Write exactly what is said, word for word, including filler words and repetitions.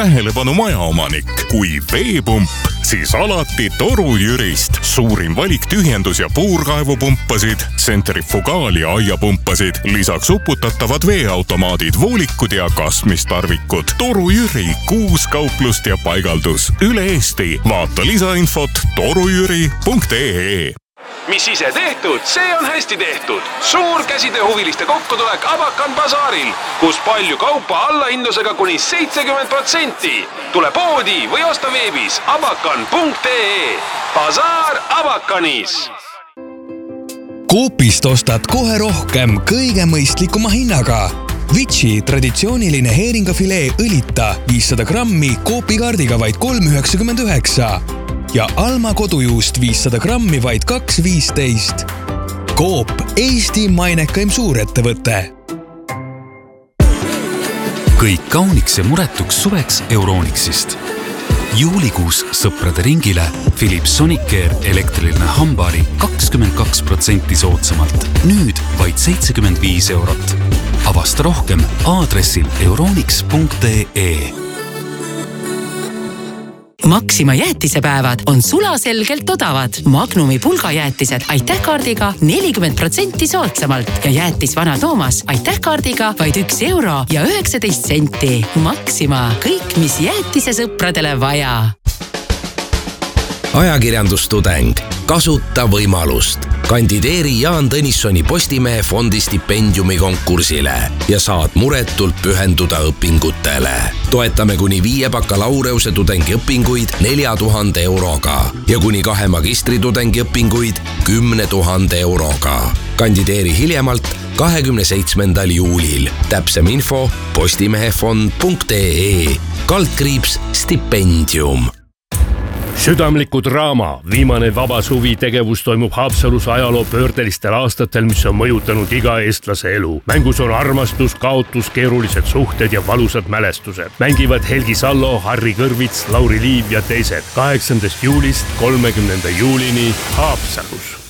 tähelepanu majaomanik. Kui veepump, siis alati Toru Jürist. Suurim valik tühjendus- ja puurkaevupumpasid, centrifugaal- ja aiapumpasid, lisaks uputatavad veeautomaadid, voolikud ja kasmistarvikud. Toru Jüri, kuus kauplust ja paigaldus üle Eesti. Vaata lisainfot torujüri punkt ee. Mis ise tehtud, see on hästi tehtud. Suur käsitööhuviliste kokkutulek Abakan basaaril, kus palju kaupa allahindlusega kuni seitsekümmend protsenti. Tule poodi või osta veebis abakan punkt ee. Basaar Abakanis. Coopist ostad kohe rohkem kõige mõistlikuma hinnaga. Vitsi traditsiooniline heeringafilee õlita viissada grammi Coopi kaardiga vaid kolm üheksakümmend üheksa. Ja Alma kodujuust viissada grammi vaid kaks viisteist. Coop, Eesti mainekaim suurettevõte. Kõik kauniks ja muretuks suveks Euronixist. Juulikuus sõprade ringile Philips Sonicare elektriline hambari kakskümmend kaks protsenti soodsamalt. Nüüd vaid seitsekümmend viis eurot. Avasta rohkem aadressil euronix punkt ee. Maxima jäätisepäevad on sulaselgelt odavad. Magnumi pulgajäätised aitähkaardiga nelikümmend protsenti soodsamalt ja jäätis Vana Toomas aitähkaardiga vaid üks euro ja üheksateist senti. Maxima, kõik mis jäätise sõpradele vaja. Ajakirjandustudeng, kasuta võimalust. Kandideeri Jaan Tõnissoni Postimehe fondi stipendiumi konkursile ja saad muretult pühenduda õpingutele. Toetame kuni viie bakalaureuse tudengiõpinguid nelja tuhande euroga ja kuni kahe magistritudengi õpinguid kümne tuhande euroga. Kandideeri hiljemalt kahekümne seitsmendal juulil. Täpsem info postimehefond punkt ee. Kaldkriips stipendium. Südamliku draama, viimane vaba suvi tegevus toimub Haapsalus ajaloo pöördelistel aastatel, mis on mõjutanud iga eestlase elu. Mängus on armastus, kaotus, keerulised suhted ja valusad mälestused. Mängivad Helgi Sallo, Harri Kõrvits, Lauri Liiv ja teised. kaheksandast juulist kolmekümnenda juulini Haapsalus.